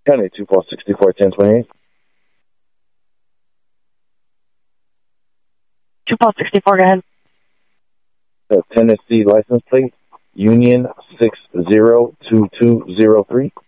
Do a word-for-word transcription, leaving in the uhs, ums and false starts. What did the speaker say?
County two four six four ten twenty eight. two four six four, go ahead. The Tennessee license plate, Union six zero two two zero three.